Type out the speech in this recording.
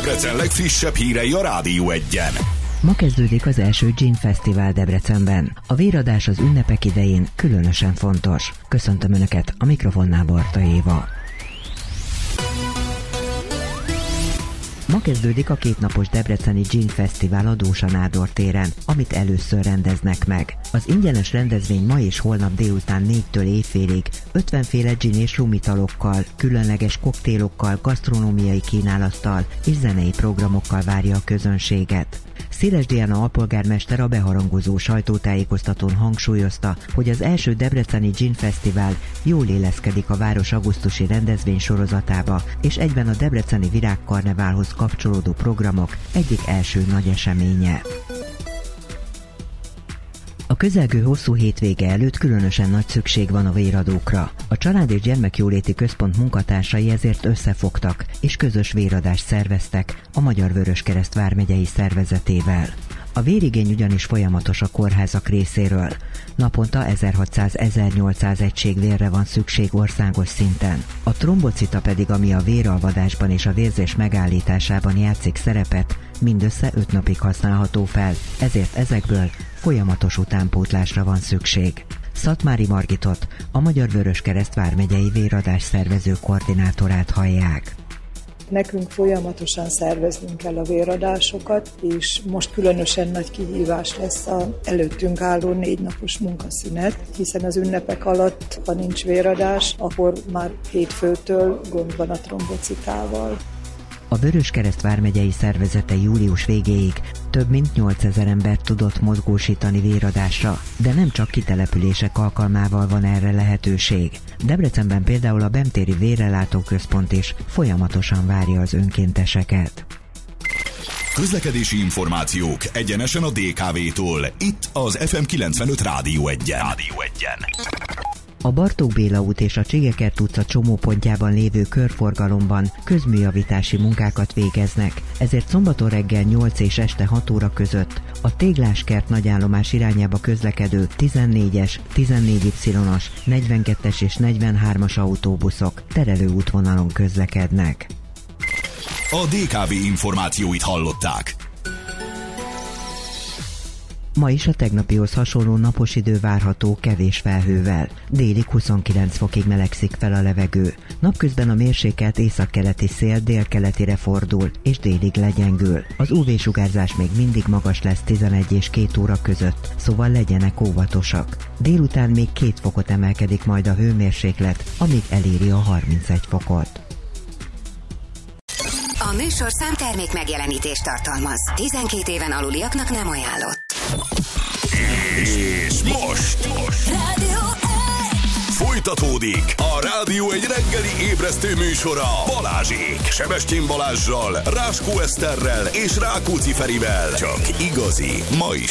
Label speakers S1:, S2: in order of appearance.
S1: Debrecen legfrissebb hírei a Rádió Egyen.
S2: Ma kezdődik az első Gin Fesztivál Debrecenben. A véradás az ünnepek idején különösen fontos. Köszöntöm Önöket, a mikrofonnál Barta Éva. Ma kezdődik a kétnapos debreceni Gin Fesztivál a Dósa Nádor téren, amit először rendeznek meg. Az ingyenes rendezvény ma és holnap délután 4-től éjfélig 50 féle gin és rumitalokkal, különleges koktélokkal, gasztronómiai kínálattal és zenei programokkal várja a közönséget. Széles Diana alpolgármester a beharangozó sajtótájékoztatón hangsúlyozta, hogy az első debreceni Gin Fesztivál jól illeszkedik a város augusztusi rendezvény sorozatába, és egyben a debreceni virágkarneválhoz kapcsolódó programok egyik első nagy eseménye. A közelgő hosszú hétvége előtt különösen nagy szükség van a véradókra. A Család- és Gyermekjóléti Központ munkatársai ezért összefogtak, és közös véradást szerveztek a Magyar Vöröskereszt vármegyei szervezetével. A vérigény ugyanis folyamatos a kórházak részéről. Naponta 1600-1800 egység vérre van szükség országos szinten. A trombocita pedig, ami a véralvadásban és a vérzés megállításában játszik szerepet, mindössze 5 napig használható fel, ezért ezekből folyamatos utánpótlásra van szükség. Szatmári Margitot, a Magyar Vöröskereszt vármegyei véradás szervező koordinátorát hallják.
S3: Nekünk folyamatosan szerveznünk kell a véradásokat, és most különösen nagy kihívás lesz az előttünk álló 4 napos munkaszünet, hiszen az ünnepek alatt, ha nincs véradás, akkor már hétfőtől gond van a trombocitával.
S2: A Vöröskereszt vármegyei szervezete július végéig több mint 8000 embert tudott mozgósítani véradásra, de nem csak kitelepülések alkalmával van erre lehetőség. Debrecenben például a Bemtéri Vérellátóközpont is folyamatosan várja az önkénteseket.
S1: Közlekedési információk egyenesen a DKV-tól. Itt az FM 95 Rádió Egyen.
S2: A Bartók Béla út és a Csigekert utca csomópontjában lévő körforgalomban közműjavítási munkákat végeznek, ezért szombaton reggel 8 és este 6 óra között a Tégláskert nagyállomás irányába közlekedő 14-es, 14Y-as, 42-es és 43-as autóbuszok terelő útvonalon közlekednek.
S1: A DKV információit hallották.
S2: Ma is a tegnapihoz hasonló napos idő várható kevés felhővel. Délig 29 fokig melegszik fel a levegő. Napközben a mérsékelt északkeleti szél délkeletire fordul, és délig legyengül. Az UV-sugárzás még mindig magas lesz 11 és 2 óra között, szóval legyenek óvatosak. Délután még 2 fokot emelkedik majd a hőmérséklet, amíg eléri a 31 fokot.
S4: A műsorszám termék megjelenítést tartalmaz. 12 éven aluliaknak nem ajánlott.
S1: És most
S4: Rádió
S1: folytatódik a Rádió egy reggeli ébresztő műsora Balázsék. Sebestyén Balázssal, Ráskó Eszterrel és Rákóczi Ferivel. Csak igazi, ma is